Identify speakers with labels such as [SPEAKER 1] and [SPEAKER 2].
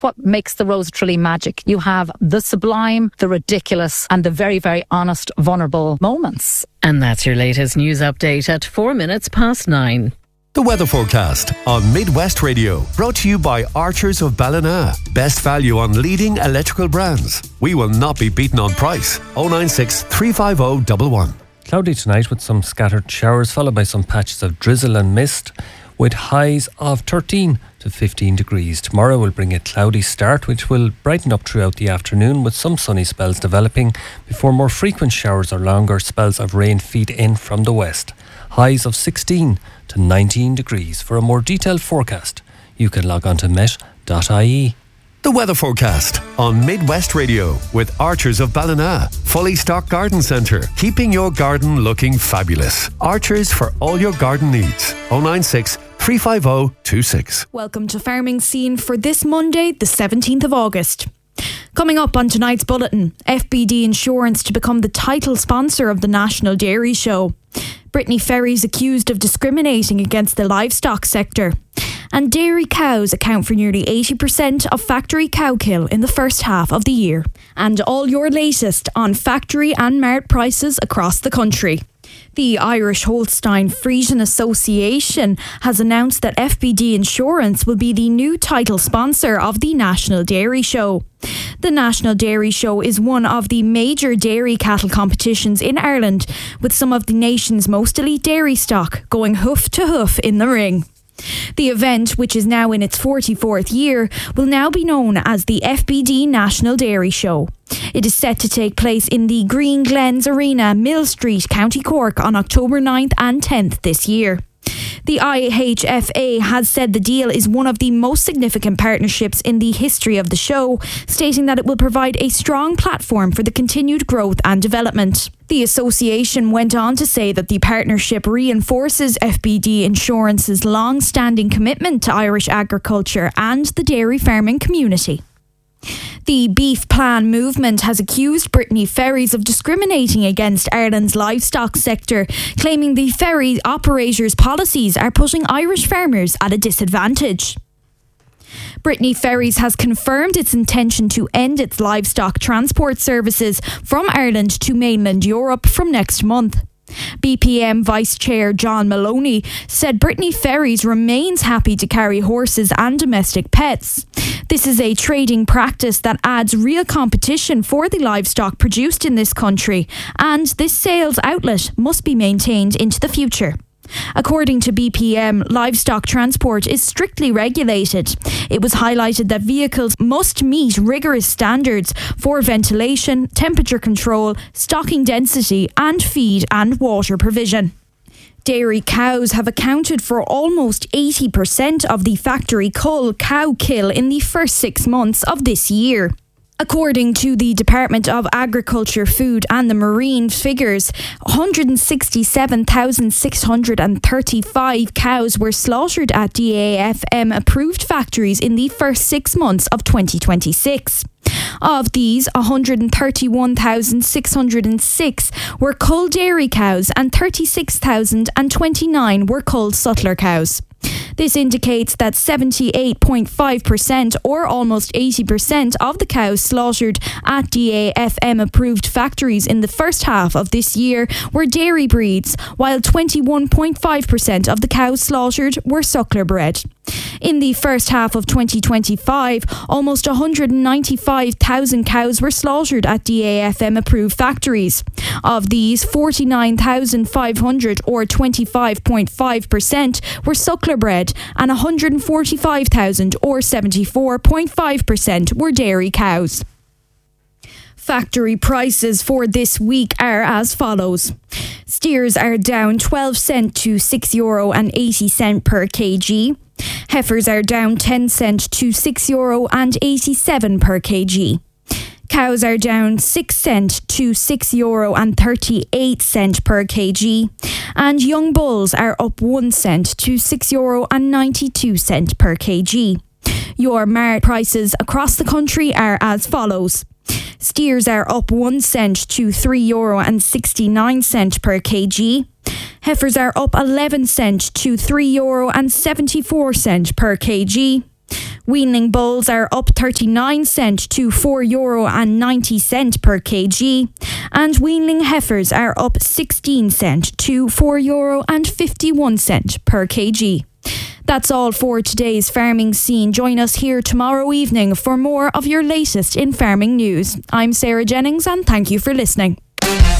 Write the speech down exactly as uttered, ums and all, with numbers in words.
[SPEAKER 1] what makes the Rose of Tralee magic. You have the sublime, the ridiculous, and the very, very honest, vulnerable moments.
[SPEAKER 2] And that's your latest news update at four minutes past nine.
[SPEAKER 3] The weather forecast on Midwest Radio, brought to you by Archers of Ballina. Best value on leading electrical brands. We will not be beaten on price. oh nine six, three five oh, one one.
[SPEAKER 4] Cloudy tonight with some scattered showers, followed by some patches of drizzle and mist, with highs of thirteen to fifteen degrees. Tomorrow will bring a cloudy start, which will brighten up throughout the afternoon, with some sunny spells developing before more frequent showers or longer spells of rain feed in from the west. Highs of sixteen to nineteen degrees. For a more detailed forecast, you can log on to met dot I E.
[SPEAKER 3] The weather forecast on Midwest Radio with Archers of Ballina. Fully stocked garden centre, keeping your garden looking fabulous. Archers for all your garden needs. oh nine six, three five oh, two six.
[SPEAKER 5] Welcome to Farming Scene for this Monday, the seventeenth of August. Coming up on tonight's bulletin, F B D Insurance to become the title sponsor of the National Dairy Show. Brittany Ferries accused of discriminating against the livestock sector. And dairy cows account for nearly eighty percent of factory cow kill in the first half of the year. And all your latest on factory and mart prices across the country. The Irish Holstein Friesian Association has announced that F B D Insurance will be the new title sponsor of the National Dairy Show. The National Dairy Show is one of the major dairy cattle competitions in Ireland, with some of the nation's most elite dairy stock going hoof to hoof in the ring. The event, which is now in its forty-fourth year, will now be known as the F B D National Dairy Show. It is set to take place in the Green Glens Arena, Mill Street, County Cork on October ninth and tenth this year. The I H F A has said the deal is one of the most significant partnerships in the history of the show, stating that it will provide a strong platform for the continued growth and development. The association went on to say that the partnership reinforces F B D Insurance's long-standing commitment to Irish agriculture and the dairy farming community. The Beef Plan movement has accused Brittany Ferries of discriminating against Ireland's livestock sector, claiming the ferry operators' policies are putting Irish farmers at a disadvantage. Brittany Ferries has confirmed its intention to end its livestock transport services from Ireland to mainland Europe from next month. B P M Vice Chair John Maloney said Brittany Ferries remains happy to carry horses and domestic pets. This is a trading practice that adds real competition for the livestock produced in this country, and this sales outlet must be maintained into the future. According to B P M, livestock transport is strictly regulated. It was highlighted that vehicles must meet rigorous standards for ventilation, temperature control, stocking density, and feed and water provision. Dairy cows have accounted for almost eighty percent of the factory cull cow kill in the first six months of this year. According to the Department of Agriculture, Food and the Marine figures, one hundred sixty-seven thousand six hundred thirty-five cows were slaughtered at D A F M-approved factories in the first six months of twenty twenty-six. Of these, one hundred thirty-one thousand six hundred six were cull dairy cows and thirty-six thousand twenty-nine were cull suttler cows. This indicates that seventy-eight point five percent or almost eighty percent of the cows slaughtered at D A F M-approved factories in the first half of this year were dairy breeds, while twenty-one point five percent of the cows slaughtered were suckler bred. In the first half of twenty twenty-five, almost one hundred ninety-five thousand cows were slaughtered at D A F M-approved factories. Of these, forty-nine thousand five hundred or twenty-five point five percent were suckler bred and one hundred forty-five thousand or seventy-four point five percent were dairy cows. Factory prices for this week are as follows. Steers are down twelve cent to six euro and eighty cent per kg. Heifers are down ten cent to six euro and eighty-seven per kg. Cows are down six cent to six euro and thirty-eight cent per kg. And young bulls are up one cent to six euro and ninety-two cent per kg. Your mart prices across the country are as follows. Steers are up one cent to three euro and sixty-nine cent per kg. Heifers are up eleven cent to three euro and seventy-four cent per kg. Weanling bulls are up thirty-nine cent to four euro and ninety cent per kg, and weanling heifers are up sixteen cent to four euro and fifty-one cent per kg. That's all for today's Farming Scene. Join us here tomorrow evening for more of your latest in farming news. I'm Sarah Jennings, and thank you for listening.